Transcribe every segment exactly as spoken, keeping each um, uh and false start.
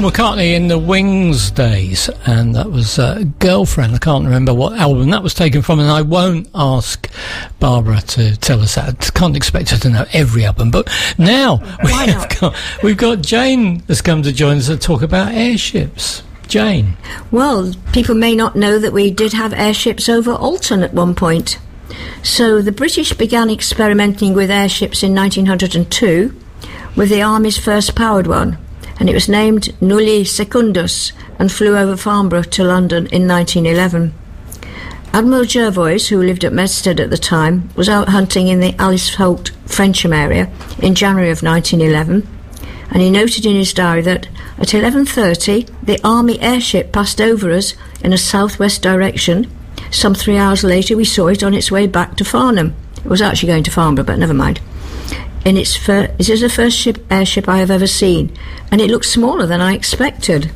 McCartney in the Wings days, and that was uh, Girlfriend. I can't remember what album that was taken from, and I won't ask Barbara to tell us that. Can't expect her to know every album. But now we've got, we've got Jane has come to join us to talk about airships. Jane. Well, people may not know that we did have airships over Alton at one point. So the British began experimenting with airships in nineteen oh two with the Army's first powered one, and it was named Nulli Secundus and flew over Farnborough to London in nineteen eleven. Admiral Jervois, who lived at Medstead at the time, was out hunting in the Alice Holt Frensham area in January of nineteen eleven, and he noted in his diary that at eleven thirty the Army airship passed over us in a southwest direction. Some three hours later we saw it on its way back to Farnham. It was actually going to Farnborough, but never mind. In its fir- this is the first ship, airship I have ever seen, and it looked smaller than I expected.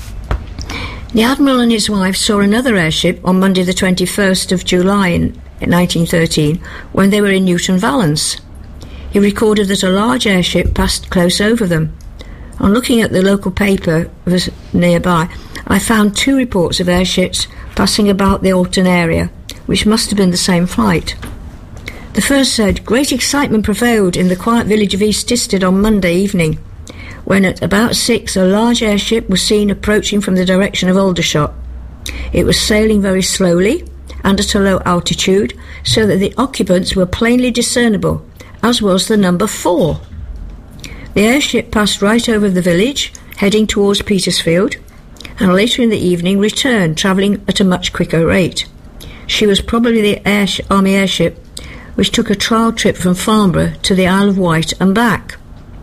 The Admiral and his wife saw another airship on Monday the twenty-first of July in nineteen thirteen when they were in Newton Valence. He recorded that a large airship passed close over them. On looking at the local paper was nearby, I found two reports of airships passing about the Alton area, which must have been the same flight. The first said, "Great excitement prevailed in the quiet village of East Tisted on Monday evening, when at about six a large airship was seen approaching from the direction of Aldershot. It was sailing very slowly and at a low altitude, so that the occupants were plainly discernible, as was the number four. The airship passed right over the village, heading towards Petersfield, and later in the evening returned, travelling at a much quicker rate. She was probably the air- Army airship which took a trial trip from Farnborough to the Isle of Wight and back.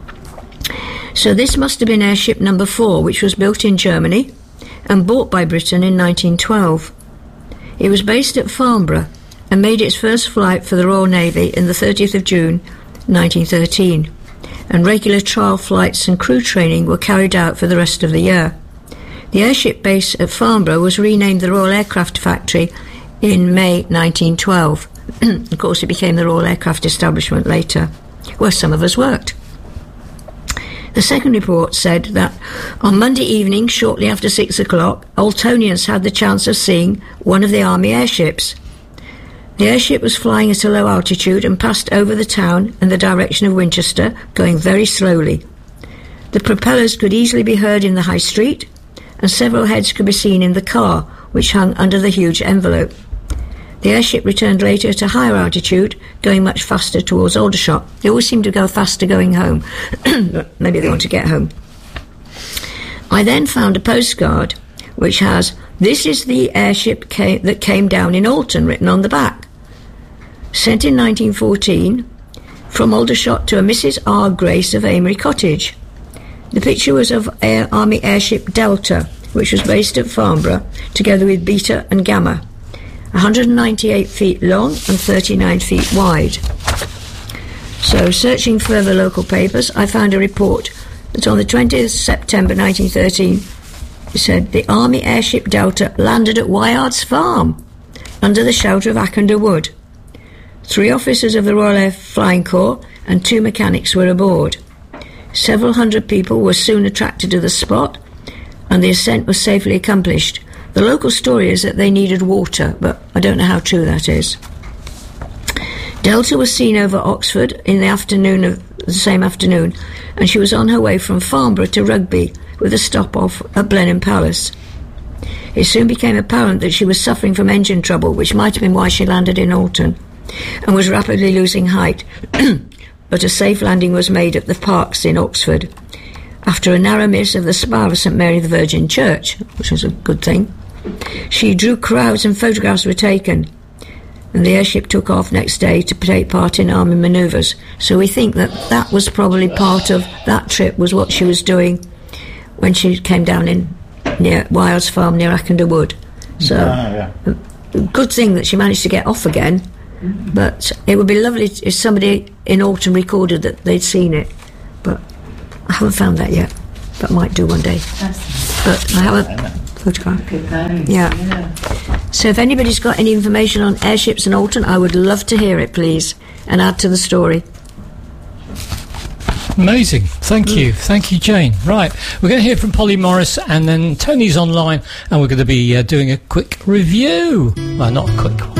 So this must have been airship number four, which was built in Germany and bought by Britain in nineteen twelve. It was based at Farnborough and made its first flight for the Royal Navy in the thirtieth of June nineteen thirteen, and regular trial flights and crew training were carried out for the rest of the year. The airship base at Farnborough was renamed the Royal Aircraft Factory in May nineteen twelve. Of course, it became the Royal Aircraft Establishment later, where some of us worked. The second report said that on Monday evening, shortly after six o'clock, Altonians had the chance of seeing one of the Army airships. The airship was flying at a low altitude and passed over the town in the direction of Winchester, going very slowly. The propellers could easily be heard in the high street, and several heads could be seen in the car, which hung under the huge envelope. The airship returned later at a higher altitude, going much faster towards Aldershot. They always seem to go faster going home. Maybe they want to get home. I then found a postcard which has, "This is the airship ca- that came down in Alton," written on the back. Sent in nineteen fourteen, from Aldershot to a Missus R. Grace of Amery Cottage. The picture was of Air Army airship Delta, which was based at Farnborough, together with Beta and Gamma. one hundred ninety-eight feet long and thirty-nine feet wide. So, searching further local papers, I found a report that on the twentieth of September nineteen thirteen, it said the Army airship Delta landed at Wyards Farm, under the shelter of Ackender Wood. Three officers of the Royal Air Flying Corps and two mechanics were aboard. Several hundred people were soon attracted to the spot, and the ascent was safely accomplished. The local story is that they needed water, but I don't know how true that is. Delta was seen over Oxford in the afternoon of the same afternoon, and she was on her way from Farnborough to Rugby with a stop-off at Blenheim Palace. It soon became apparent that she was suffering from engine trouble, which might have been why she landed in Alton, and was rapidly losing height, but a safe landing was made at the Parks in Oxford, after a narrow miss of the spire of St Mary the Virgin Church, which was a good thing. She drew crowds and photographs were taken, and the airship took off next day to take part in army manoeuvres. So we think that that was probably part of that trip, was what she was doing when she came down in near Wyards Farm near Ackender Wood. So yeah, yeah. Good thing that she managed to get off again, but it would be lovely if somebody in Alton recorded that they'd seen it, but I haven't found that yet, but might do one day. But I have a photograph. Yeah. yeah. So if anybody's got any information on airships in Alton, I would love to hear it, please, and add to the story. Amazing. Thank mm. you. Thank you, Jane. Right. We're going to hear from Polly Morris, and then Tony's online, and we're going to be uh, doing a quick review. Well, not a quick one.